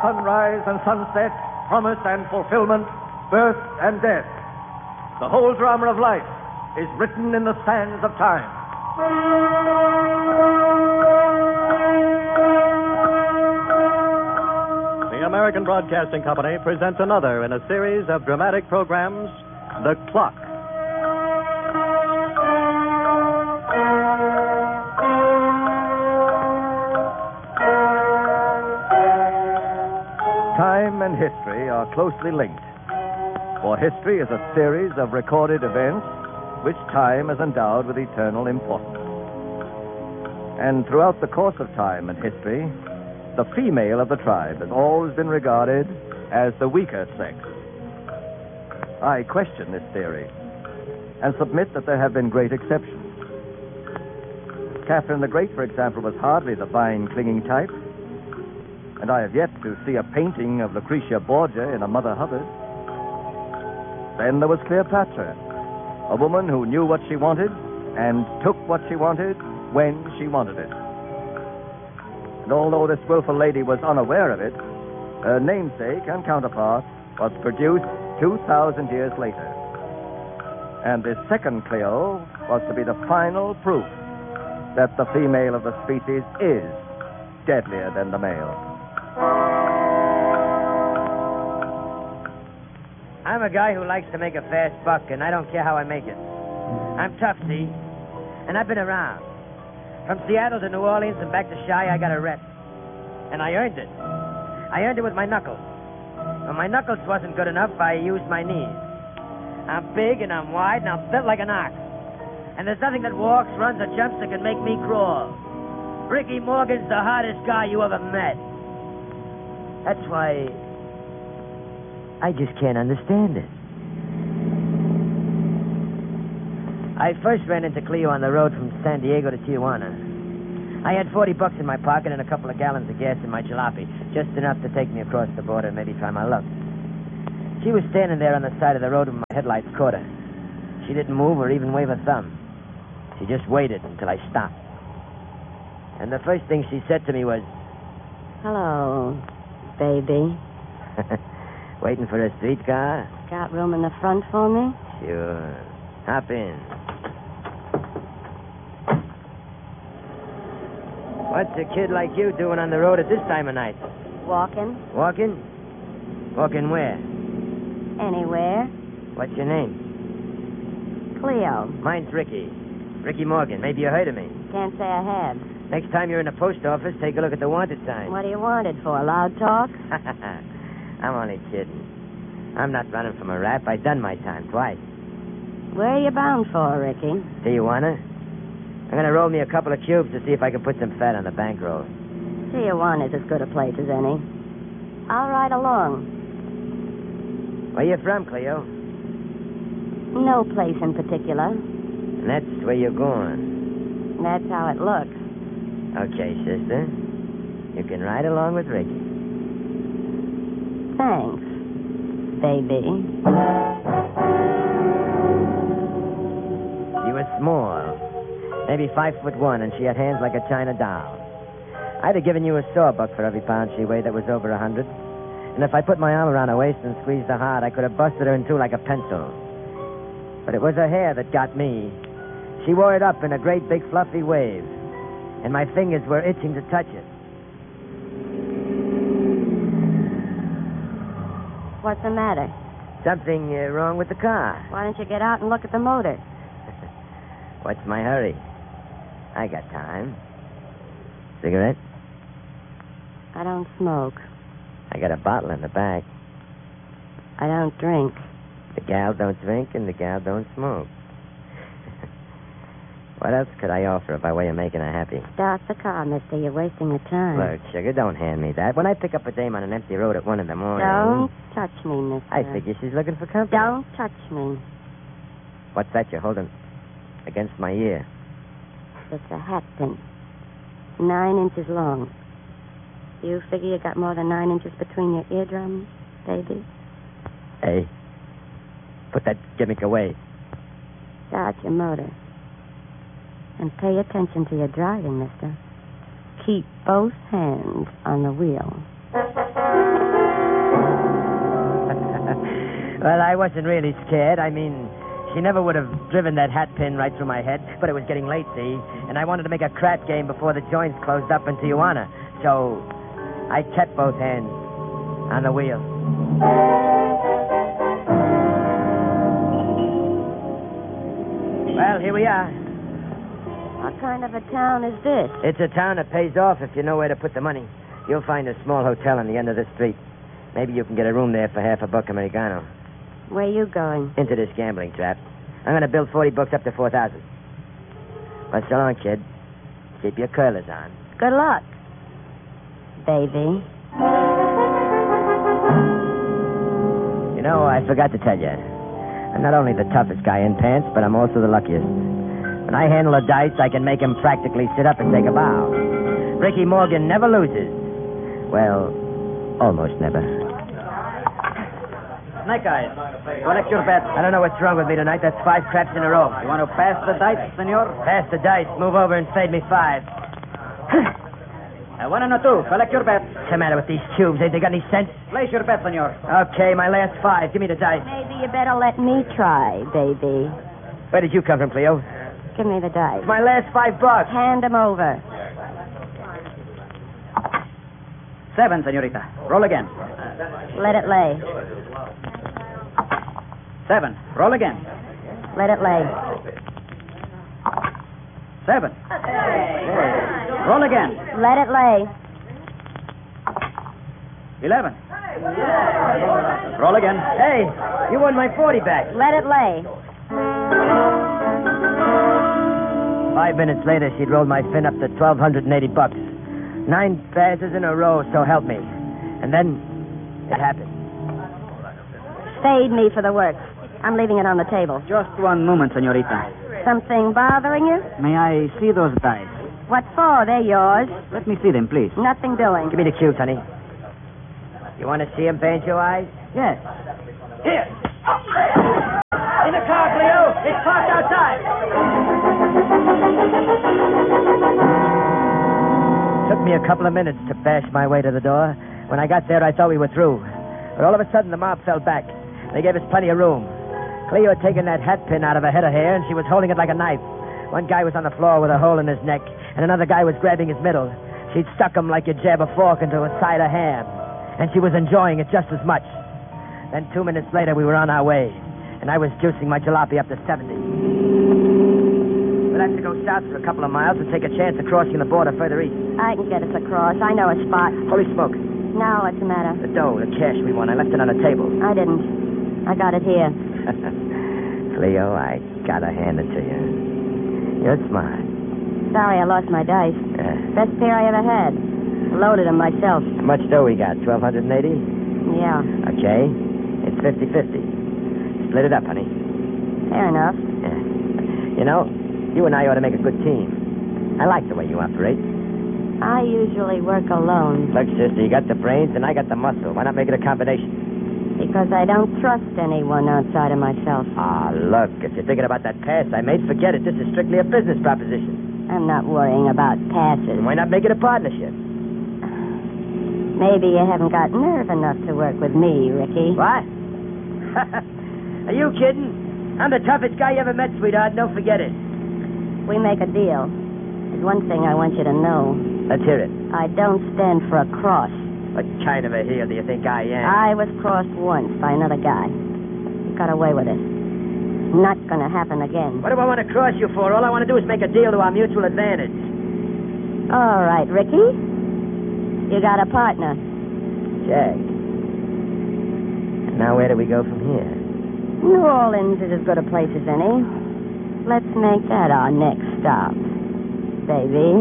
sunrise and sunset, promise and fulfillment, birth and death. The whole drama of life is written in the sands of time. The American Broadcasting Company presents another in a series of dramatic programs, The Clock. Time and history are closely linked, for history is a series of recorded events which time has endowed with eternal importance. And throughout the course of time and history, the female of the tribe has always been regarded as the weaker sex. I question this theory and submit that there have been great exceptions. Catherine the Great, for example, was hardly the fine, clinging type, and I have yet to see a painting of Lucretia Borgia in a Mother Hubbard. Then there was Cleopatra, a woman who knew what she wanted and took what she wanted when she wanted it. And although this willful lady was unaware of it, her namesake and counterpart was produced 2,000 years later. And this second Cleo was to be the final proof that the female of the species is deadlier than the male. I'm a guy who likes to make a fast buck, and I don't care how I make it. I'm tough, see? And I've been around. From Seattle to New Orleans and back to Chi, I got a rep. And I earned it. I earned it with my knuckles. When my knuckles wasn't good enough, I used my knees. I'm big and I'm wide and I'm built like an ox. And there's nothing that walks, runs, or jumps that can make me crawl. Ricky Morgan's the hardest guy you ever met. That's why I just can't understand it. I first ran into Cleo on the road from San Diego to Tijuana. I had $40 in my pocket and a couple of gallons of gas in my jalopy, just enough to take me across the border and maybe try my luck. She was standing there on the side of the road with my headlights caught her. She didn't move or even wave a thumb. She just waited until I stopped. And the first thing she said to me was, "Hello, baby. "Waiting for a streetcar?" Got room in the front for me?" "Sure. Hop in." What's a kid like you doing on the road at this time of night? Walking. Walking? Walking where? Anywhere. What's your name? Cleo. Mine's Ricky. Ricky Morgan. Maybe you heard of me. Can't say I have. Next time you're in the post office, take a look at the wanted sign. What do you want it for? Loud talk? I'm only kidding. I'm not running from a rap. I've done my time twice. Where are you bound for, Ricky? Tijuana? I'm going to roll me a couple of cubes to see if I can put some fat on the bankroll. Tijuana's as good a place as any. I'll ride along. Where you from, Cleo? No place in particular. And that's where you're going. That's how it looks. Okay, sister. You can ride along with Ricky. Thanks, baby. She was small. Maybe 5'1", and she had hands like a china doll. I'd have given you a sawbuck for every pound she weighed that was over 100. And if I put my arm around her waist and squeezed her hard, I could have busted her in two like a pencil. But it was her hair that got me. She wore it up in a great big fluffy wave, and my fingers were itching to touch it. What's the matter? Something wrong with the car. Why don't you get out and look at the motor? What's my hurry? I got time. Cigarette? I don't smoke. I got a bottle in the back. I don't drink. The gal don't drink and the gal don't smoke. What else could I offer by way of making her happy? Start the car, mister. You're wasting your time. Look, sugar, don't hand me that. When I pick up a dame on an empty road at 1 a.m... Don't touch me, mister. I figure she's looking for company. Don't touch me. What's that you're holding against my ear? It's a hat pin. 9 inches long. You figure you got more than 9 inches between your eardrums, baby? Hey, put that gimmick away. Start your motor. And pay attention to your driving, mister. Keep both hands on the wheel. Well, I wasn't really scared. I mean, she never would have driven that hat pin right through my head, but it was getting late, see? And I wanted to make a crap game before the joints closed up in Tijuana. So I kept both hands on the wheel. Well, here we are. What kind of a town is this? It's a town that pays off if you know where to put the money. You'll find a small hotel on the end of the street. Maybe you can get a room there for $50 Americano. Where you going? Into this gambling trap. I'm going to build 40 books up to 4,000. Well, so long, kid. Keep your curlers on. Good luck, baby. You know, I forgot to tell you. I'm not only the toughest guy in pants, but I'm also the luckiest. When I handle a dice, I can make him practically sit up and take a bow. Ricky Morgan never loses. Well, almost never. Snake Eyes, collect your bet. I don't know what's wrong with me tonight. That's 5 craps in a row. You want to pass the dice, senor? Pass the dice. Move over and fade me 5. 1 and a 2. Collect your bet. What's the matter with these cubes? Ain't they got any sense? Place your bet, senor. Okay, my last 5. Give me the dice. Maybe you better let me try, baby. Where did you come from, Cleo? Give me the dice. It's my last $5. Hand them over. 7, senorita. Roll again. Let it lay. 7. Roll again. Let it lay. 7. Roll again. Let it lay. 11. Roll again. Hey, you won my 40 back. Let it lay. 5 minutes later, she'd rolled my fin up to $1,280. 9 passes in a row, so help me. And then it happened. Fade me for the works. I'm leaving it on the table. Just one moment, senorita. Something bothering you? May I see those dice? What for? They're yours. Let me see them, please. Nothing doing. Give me the cubes, honey. You want to see him, Banjo Eyes? Yes. Here. In the car, Cleo. It's parked outside. Took me a couple of minutes to bash my way to the door. When I got there, I thought we were through. But all of a sudden, the mob fell back. They gave us plenty of room. Cleo had taken that hat pin out of her head of hair, and she was holding it like a knife. One guy was on the floor with a hole in his neck, and another guy was grabbing his middle. She'd stuck him like you jab a fork into a side of ham. And she was enjoying it just as much. Then 2 minutes later, we were on our way, and I was juicing my jalopy up to 70. We'll have to go south for a couple of miles and take a chance of crossing the border further east. I can get us across. I know a spot. Holy smoke. Now, what's the matter? The dough, the cash we won. I left it on the table. I didn't. I got it here. Cleo, I gotta hand it to you. You're smart. Sorry I lost my dice. Best pair I ever had. Loaded them myself. How much dough we got? 1,280? Yeah. Okay. It's 50-50. Split it up, honey. Fair enough. Yeah. You know, you and I ought to make a good team. I like the way you operate. I usually work alone. Look, sister, you got the brains and I got the muscle. Why not make it a combination? Because I don't trust anyone outside of myself. Ah, look, if you're thinking about that pass I made, forget it. This is strictly a business proposition. I'm not worrying about passes. Why not make it a partnership? Maybe you haven't got nerve enough to work with me, Ricky. What? Are you kidding? I'm the toughest guy you ever met, sweetheart. Don't forget it. We make a deal. There's one thing I want you to know. Let's hear it. I don't stand for a cross. What kind of a heel do you think I am? I was crossed once by another guy. He got away with it. Not gonna happen again. What do I want to cross you for? All I want to do is make a deal to our mutual advantage. All right, Ricky. You got a partner. Check. Now where do we go from here? New Orleans is as good a place as any. Let's make that our next stop, baby.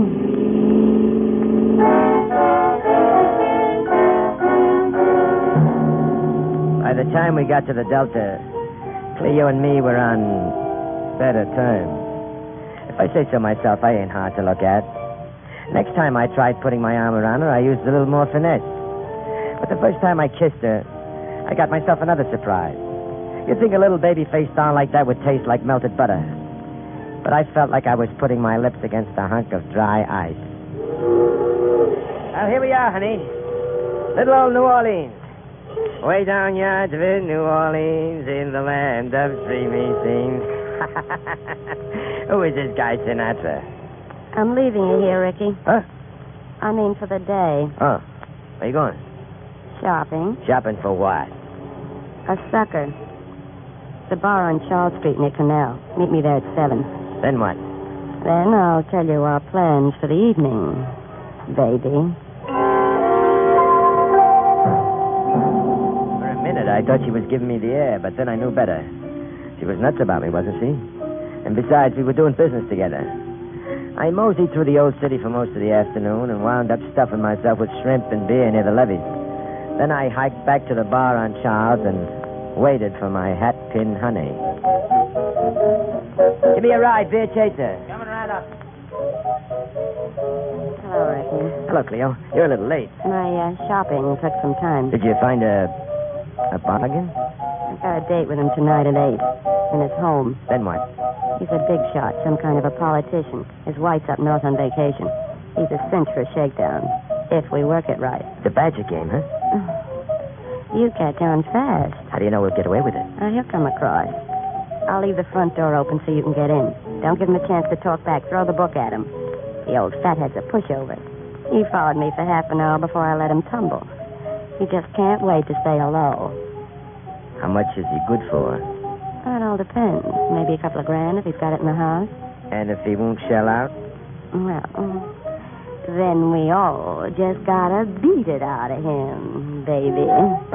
By the time we got to the Delta, Cleo and me were on better terms. If I say so myself, I ain't hard to look at. Next time I tried putting my arm around her, I used a little more finesse. But the first time I kissed her, I got myself another surprise. You'd think a little baby-faced doll like that would taste like melted butter. But I felt like I was putting my lips against a hunk of dry ice. Well, here we are, honey. Little old New Orleans. Way down yonder in New Orleans, in the land of dreamy scenes. Who is this guy Sinatra? I'm leaving you here, Ricky. Huh? I mean, for the day. Oh. Where you going? Shopping. Shopping for what? A sucker. The bar on Charles Street near Canal. Meet me there at 7. Then what? Then I'll tell you our plans for the evening, baby. For a minute, I thought she was giving me the air, but then I knew better. She was nuts about me, wasn't she? And besides, we were doing business together. I moseyed through the old city for most of the afternoon and wound up stuffing myself with shrimp and beer near the levees. Then I hiked back to the bar on Charles and waited for my hat-pin honey. Give me a ride, beer chaser. Coming right up. Hello, Ricky. Hello, Cleo. You're a little late. My shopping took some time. Did you find a bargain? I got a date with him tonight at 8 in his home. Then what? He's a big shot, some kind of a politician. His wife's up north on vacation. He's a cinch for a shakedown, if we work it right. The Badger game, huh? You catch on fast. How do you know we'll get away with it? He'll come across. I'll leave the front door open so you can get in. Don't give him a chance to talk back. Throw the book at him. The old fathead's a pushover. He followed me for half an hour before I let him tumble. He just can't wait to say hello. How much is he good for? That all depends. Maybe a couple of grand if he's got it in the house. And if he won't shell out? Well, then we all just gotta beat it out of him, baby.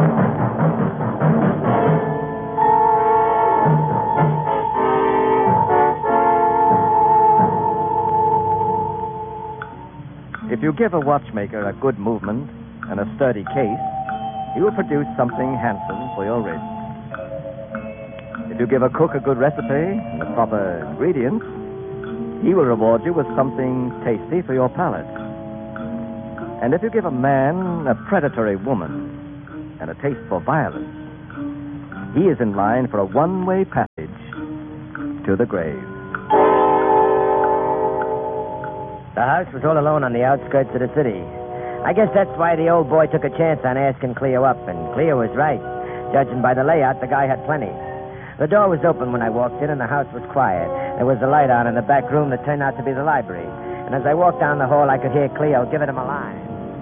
If you give a watchmaker a good movement and a sturdy case, he will produce something handsome for your wrist. If you give a cook a good recipe and the proper ingredients, he will reward you with something tasty for your palate. And if you give a man a predatory woman and a taste for violence, he is in line for a one-way passage to the grave. The house was all alone on the outskirts of the city. I guess that's why the old boy took a chance on asking Cleo up, and Cleo was right. Judging by the layout, the guy had plenty. The door was open when I walked in, and the house was quiet. There was a light on in the back room that turned out to be the library. And as I walked down the hall, I could hear Cleo giving him a line.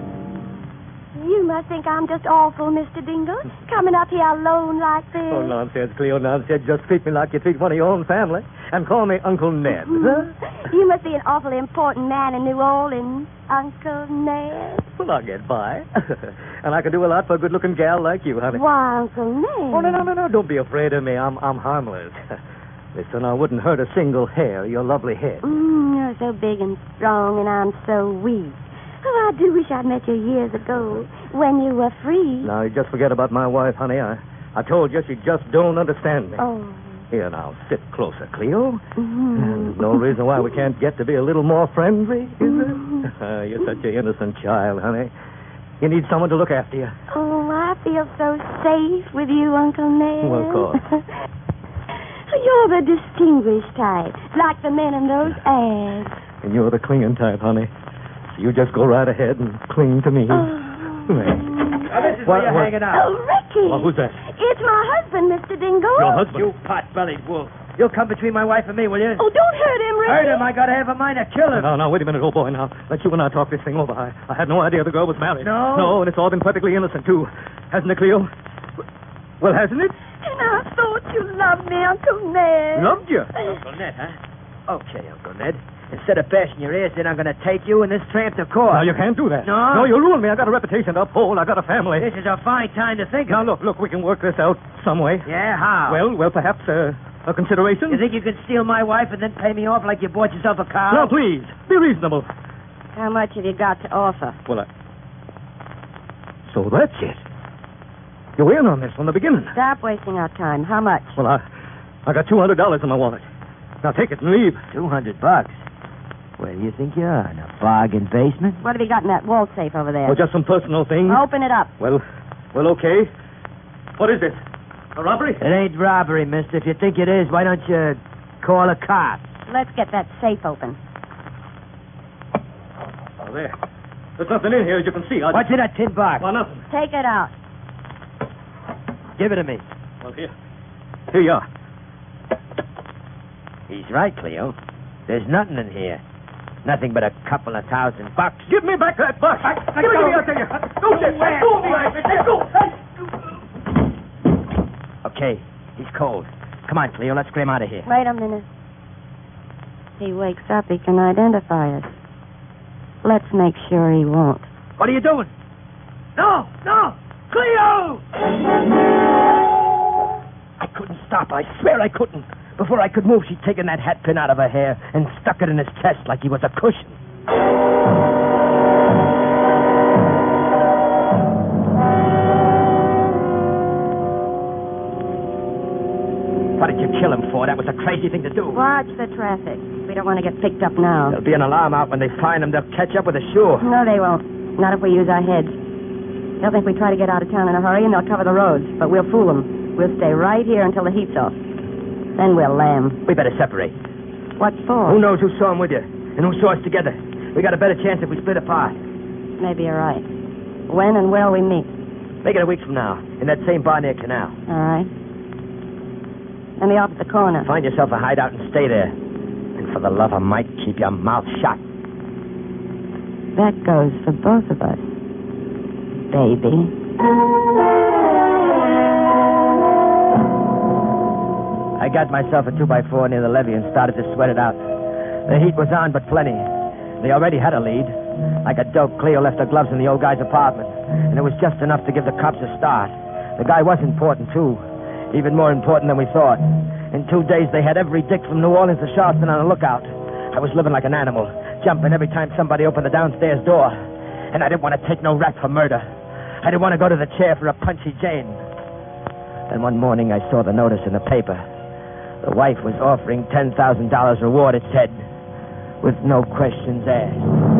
You must think I'm just awful, Mr. Dingle, coming up here alone like this. Oh, nonsense, Cleo, nonsense. Just treat me like you treat one of your own family. And call me Uncle Ned. Huh? You must be an awfully important man in New Orleans, Uncle Ned. Well, I'll get by. And I can do a lot for a good-looking gal like you, honey. Why, Uncle Ned? Oh, no. Don't be afraid of me. I'm harmless. Listen, I wouldn't hurt a single hair of your lovely head. You're so big and strong, and I'm so weak. Oh, I do wish I'd met you years ago, when you were free. Now, you just forget about my wife, honey. I told you she just don't understand me. Oh. Here, now, sit closer, Cleo. There's no reason why we can't get to be a little more friendly, is there? You're such an innocent child, honey. You need someone to look after you. Oh, I feel so safe with you, Uncle Ned. Well, of course. You're the distinguished type, like the men in those ads. And you're the clinging type, honey. So you just go right ahead and cling to me. Now, this is where you're hanging out. Oh, Ricky. Well, who's that? It's my husband, Mr. Dingle. Your husband? You pot-bellied wolf. You'll come between my wife and me, will you? Oh, don't hurt him, Ricky. Hurt him. I got to have a mind to kill him. No, wait a minute, old boy. Now, let you and I talk this thing over. I had no idea the girl was married. No? No, and it's all been perfectly innocent, too. Hasn't it, Cleo? Well, hasn't it? And I thought you loved me, Uncle Ned. Loved you? Uncle Ned, huh? Okay, Uncle Ned. Instead of bashing your ears in, I'm going to take you and this tramp to court. Now, you can't do that. No? No, you'll ruin me. I got a reputation to uphold. I got a family. This is a fine time to think Now, of. look, we can work this out some way. Yeah, how? Well, perhaps a consideration? You think you can steal my wife and then pay me off like you bought yourself a cow? No, please. Be reasonable. How much have you got to offer? Well, So that's it. You're in on this from the beginning. Stop wasting our time. How much? Well, I got $200 in my wallet. Now take it and leave. $200. Where do you think you are? In a bargain basement? What have you got in that wall safe over there? Oh, just some personal things. Open it up. Well, okay. What is this? A robbery? It ain't robbery, mister. If you think it is, why don't you call a cop? Let's get that safe open. Oh, there. There's nothing in here, as you can see. What's in that tin box? Well, nothing. Take it out. Give it to me. Well, here you are. He's right, Cleo. There's nothing in here. Nothing but a couple of $1,000. Give me back that box. Give it to me, I tell you. Don't you fool me. Let go. Okay, he's cold. Come on, Cleo, let's get him out of here. Wait a minute. He wakes up, he can identify us. Let's make sure he won't. What are you doing? No! Cleo! I couldn't stop. I swear I couldn't. Before I could move, she'd taken that hat pin out of her hair and stuck it in his chest like he was a cushion. What did you kill him for? That was a crazy thing to do. Watch the traffic. We don't want to get picked up now. There'll be an alarm out when they find him. They'll catch up with us, sure. No, they won't. Not if we use our heads. They'll think we try to get out of town in a hurry, and they'll cover the roads. But we'll fool them. We'll stay right here until the heat's off. Then we'll lay 'em. We better separate. What for? Who knows who saw him with you and who saw us together? We got a better chance if we split apart. Maybe you're right. When and where we meet? Make it a week from now, in that same bar near Canal. All right. Let me off at the corner. Find yourself a hideout and stay there. And for the love of Mike, keep your mouth shut. That goes for both of us, baby. I got myself a 2x4 near the levee and started to sweat it out. The heat was on, but plenty. They already had a lead. Like a dope, Cleo left her gloves in the old guy's apartment, and it was just enough to give the cops a start. The guy was important, too. Even more important than we thought. In 2 days, they had every dick from New Orleans to Charleston on the lookout. I was living like an animal, jumping every time somebody opened the downstairs door. And I didn't want to take no rap for murder. I didn't want to go to the chair for a punchy Jane. Then one morning, I saw the notice in the paper. The wife was offering $10,000 reward, it said, with no questions asked.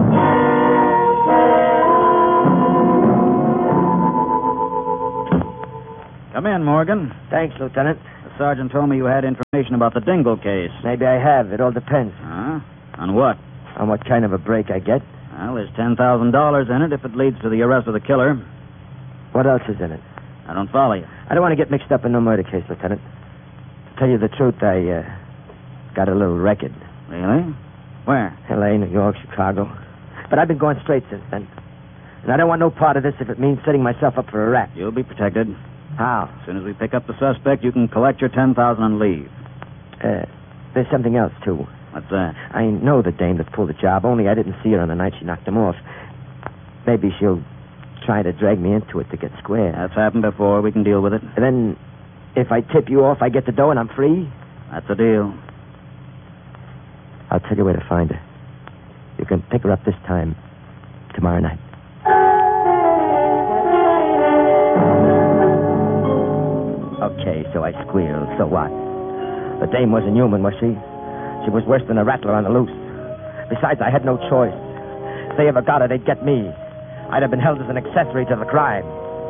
Come in, Morgan. Thanks, Lieutenant. The sergeant told me you had information about the Dingle case. Maybe I have. It all depends Huh? On what? on what kind of a break I get. Well, there's $10,000 in it if it leads to the arrest of the killer. What else is in it? I don't follow you. I don't want to get mixed up in no murder case, Lieutenant. To tell you the truth, I got a little record. Really? Where? L.A., New York, Chicago. But I've been going straight since then. And I don't want no part of this if it means setting myself up for a rap. You'll be protected. How? As soon as we pick up the suspect, you can collect your $10,000 and leave. There's something else, too. What's that? I know the dame that pulled the job, only I didn't see her on the night she knocked him off. Maybe she'll try to drag me into it to get square. That's happened before. We can deal with it. And then, if I tip you off, I get the dough and I'm free? That's a deal. I'll tell you where to find her. You can pick her up this time, tomorrow night. Okay, so I squealed. So what? The dame wasn't human, was she? She was worse than a rattler on the loose. Besides, I had no choice. If they ever got her, they'd get me. I'd have been held as an accessory to the crime.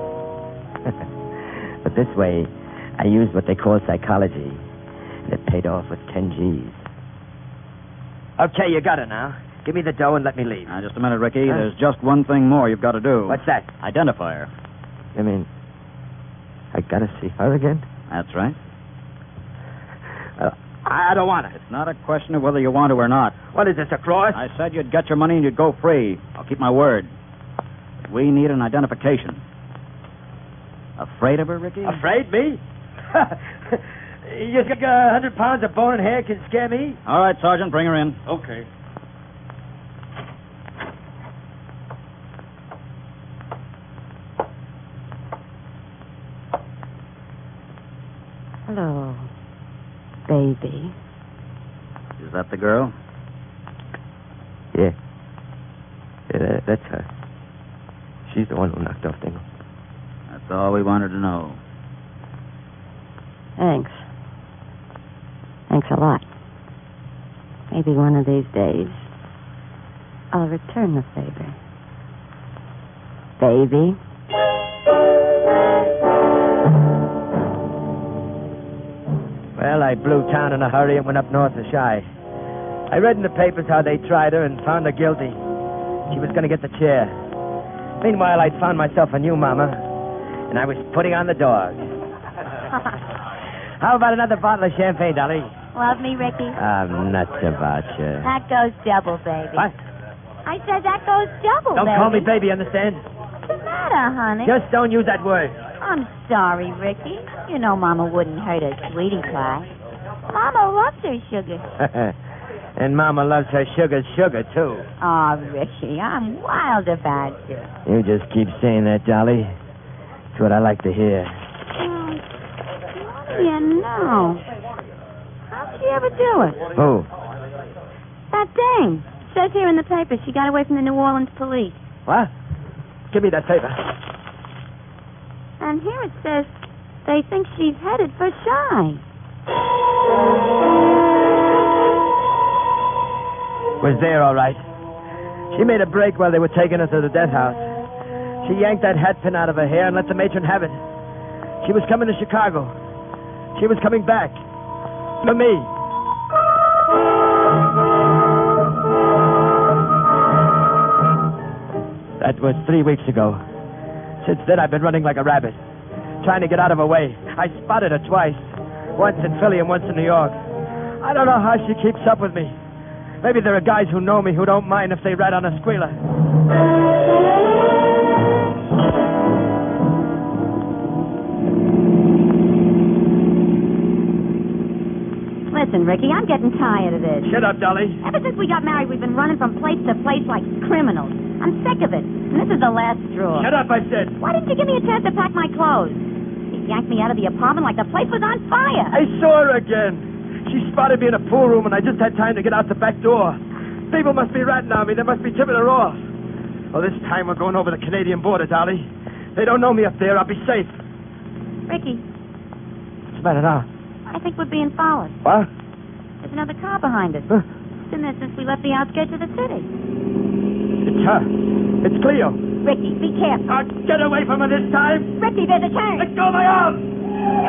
But this way, I used what they call psychology. And it paid off with 10 G's. Okay, you got her now. Give me the dough and let me leave. Now, just a minute, Ricky. There's just one thing more you've got to do. What's that? Identify her. I mean, I gotta see her again? That's right. I don't want it. It's not a question of whether you want to or not. What is this, a cross? I said you'd get your money and you'd go free. I'll keep my word. We need an identification. Afraid of her, Ricky? Afraid, me? You think 100 pounds of bone and hair can scare me? All right, Sergeant, bring her in. Okay. Hello, baby. Is that the girl? Yeah. That's her. She's the one who knocked off Dingle. That's all we wanted to know. Thanks. Thanks a lot. Maybe one of these days, I'll return the favor. Baby. Well, I blew town in a hurry and went up north to Shy. I read in the papers how they tried her and found her guilty. She was going to get the chair. Meanwhile, I'd found myself a new mama, and I was putting on the dog. How about another bottle of champagne, Dolly? Love me, Ricky? I'm nuts about you. That goes double, baby. What? I said that goes double, Don't baby. call me baby, understand? What's the matter, honey? Just don't use that word. I'm sorry, Ricky. You know Mama wouldn't hurt her sweetie pie. Mama loves her sugar. And Mama loves her sugar, too. Oh, Ricky, I'm wild about you. You just keep saying that, Dolly. It's what I like to hear. What do you know? How'd she ever do it? Who? That dame. Says here in the paper she got away from the New Orleans police. What? Give me that paper. And here it says they think she's headed for Shy. Was there, all right. She made a break while they were taking her to the death house. She yanked that hat pin out of her hair and let the matron have it. She was coming to Chicago. She was coming back. For me. That was 3 weeks ago. Since then, I've been running like a rabbit, trying to get out of her way. I spotted her twice. Once in Philly and once in New York. I don't know how she keeps up with me. Maybe there are guys who know me who don't mind if they rat on a squealer. Listen, Ricky, I'm getting tired of this. Shut up, Dolly. Ever since we got married, we've been running from place to place like criminals. I'm sick of it. And this is the last straw. Shut up, I said. Why didn't you give me a chance to pack my clothes? You yanked me out of the apartment like the place was on fire. I saw her again. She spotted me in a pool room, and I just had time to get out the back door. People must be ratting on me. They must be tipping her off. Well, this time we're going over the Canadian border, Dolly. They don't know me up there. I'll be safe. Ricky, What's the matter now? I think we're being followed. What? There's another car behind us. Huh? It's been there since we left the outskirts of the city. It's her. It's Cleo. Ricky, be careful. Get away from her this time. Ricky, there's a turn. Let go of my arm.